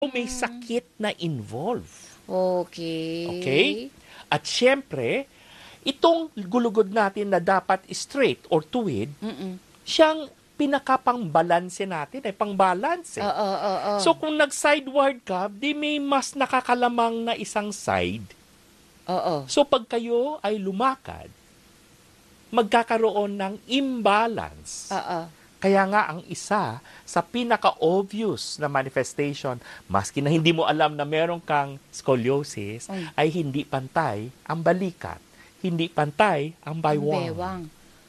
may sakit na involve. Okay. Okay? At syempre, itong gulugod natin na dapat straight or tuwid, siyang pinakapang-balanse natin, pang-balance. Oo. So kung nag-sideward ka, di may mas nakakalamang na isang side. Oo. So pag kayo ay lumakad, magkakaroon ng imbalance. Oo. Kaya nga ang isa sa pinaka-obvious na manifestation, maski na hindi mo alam na meron kang scoliosis, ay hindi pantay ang balikat. Hindi pantay ang baywang.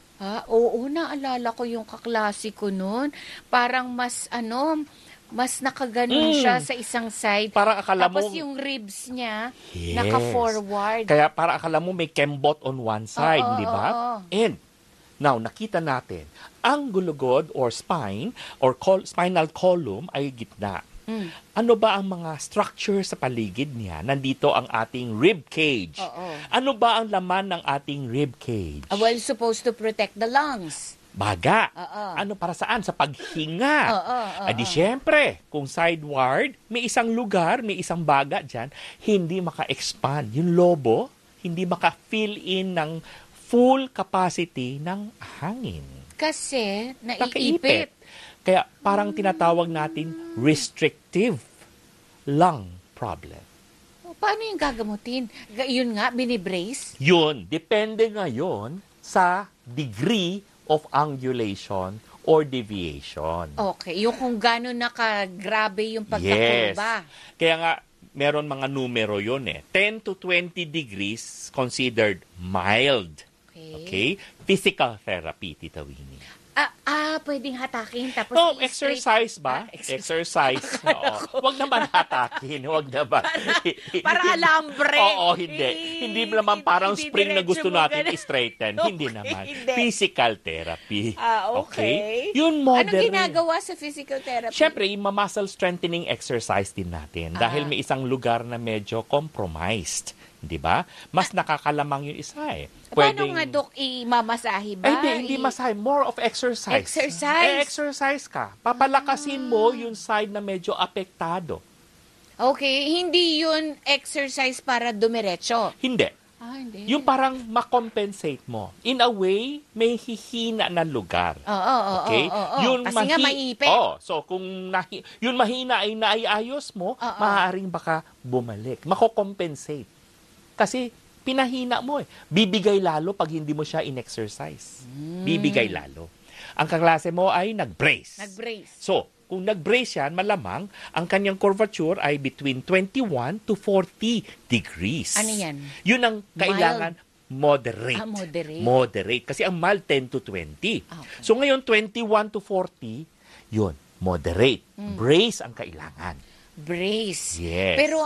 Oo, naalala ko yung kaklase ko noon. Parang mas nakaganon siya sa isang side. Parang akala Tapos mo, yung ribs niya, yes, naka-forward. Kaya parang akala mo may kembot on one side, di ba? And now, nakita natin, ang gulugod or spine or spinal column ay gitna. Ano ba ang mga structure sa paligid niya? Nandito ang ating rib cage. Ano ba ang laman ng ating rib cage? Well, supposed to protect the lungs. Baga. Ano para saan? Sa paghinga. Adi syempre, kung sideward, may isang lugar, may isang baga dyan, hindi maka-expand. Yung lobo, hindi maka-fill in ng full capacity ng hangin. Kasi naiipit. Kaya parang tinatawag natin restrictive lung problem. Paano yung gagamutin? Yun nga, binibrace? Yun, depende ngayon sa degree of angulation or deviation. Okay, yung kung gano'n nakagrabe yung pagkakurba. Yes. Kaya nga, meron mga numero yun 10 to 20 degrees considered mild. Okay? Physical therapy, Tita Winnie. Pwedeng hatakin tapos exercise ba? Exercise. Oo. Huwag naman hatakin. Huwag naman. Para alambre. Oo, hindi. Hindi naman parang spring na gusto natin i-straighten. Hindi naman. Physical therapy. Okay. Yun moderate. Anong ginagawa sa physical therapy? Siyempre, muscle strengthening exercise din natin. Dahil may isang lugar na medyo compromised. Di ba? Mas nakakalamang yung isa Paano nga, Dok, i-mamasahe ba? Hindi masahe. More of exercise. Exercise ka. Papalakasin mo yung side na medyo apektado. Okay. Hindi yun exercise para dumiretso? Hindi. Hindi. Yung parang makompensate mo. In a way, may hihina na lugar. Okay? Yun kasi nga maiipit. So kung yun mahina ay naiayos mo, maaaring baka bumalik. Makokompensate. Kasi pinahina mo Bibigay lalo pag hindi mo siya in-exercise. Bibigay lalo. Ang kaklase mo ay nag-brace. So, kung nag-brace yan, malamang ang kanyang curvature ay between 21 to 40 degrees. Ano yan? Yun ang kailangan moderate. Moderate. Kasi ang mild 10 to 20. Okay. So ngayon, 21 to 40, yun, moderate. Brace ang kailangan. Brace. Yes. Pero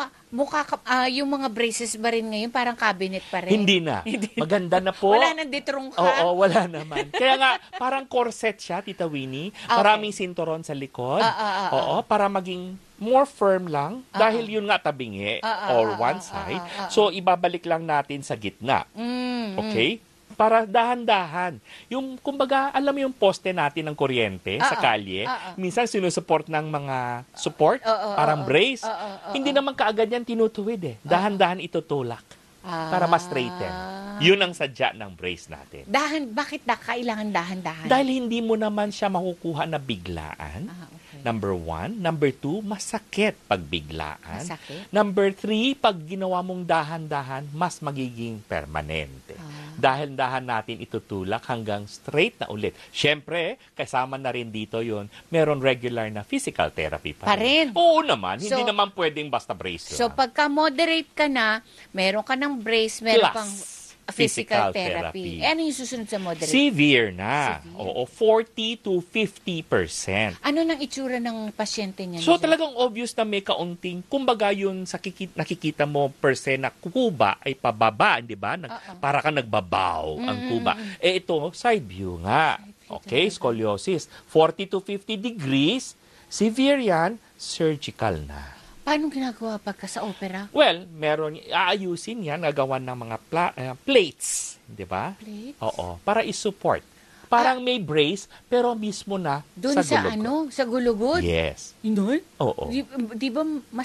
yung mga braces ba rin ngayon parang cabinet pa rin? Hindi na. Maganda na po. Wala nang detrungka? Oo, wala naman. Kaya nga, parang corset siya, Tita Winnie. Maraming sinturon sa likod. Para maging more firm lang. Dahil yun nga tabingi or one side. So, ibabalik lang natin sa gitna. Okay? Para dahan-dahan. Yung, kumbaga, alam mo yung poste natin ng kuryente sa kalye, minsan sinusuport ng mga support, parang brace. Hindi naman kaagad yan tinutuwid Dahan-dahan itutulak para mas straighten. Yun ang sadya ng brace natin. Bakit kailangan dahan-dahan? Dahil hindi mo naman siya makukuha na biglaan. Number 1. Number 2, masakit pag biglaan. Number 3, pag ginawa mong dahan-dahan, mas magiging permanente. Dahil dahan natin itutulak hanggang straight na ulit. Siyempre, kasama na rin dito yun, meron regular na physical therapy pa rin. Oo naman, hindi naman pwedeng basta brace lang. So, pagka moderate ka na, meron ka ng brace, meron pang physical therapy. Ano yung susunod sa moderate? Severe na. Oo, 40 to 50%. Ano nang itsura ng pasyente niya? So talagang obvious na may kaunting, kumbaga yun sa nakikita mo per se na kuba ay pababa, di ba? Para ka nagbabaw ang kuba. Ito, side view nga. Okay, scoliosis. 40 to 50 degrees, severe yan, surgical na. Paano ginagawa pagka sa opera? Well, meron, aayusin yan, nagawan ng mga plates, di ba? Plates? Oo, para i-support. Parang may brace, pero mismo na Doon sa gulugod. sa gulugod? Yes. Hindi? Oo. Di ba